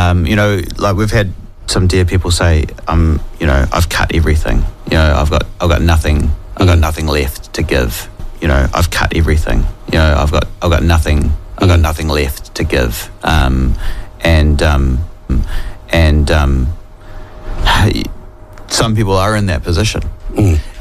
You know, like we've had some dear people say, you know, I've cut everything. You know, I've got nothing. I've got nothing left to give. You know, I've cut everything. You know, I've got nothing. I've got nothing left to give. Some people are in that position,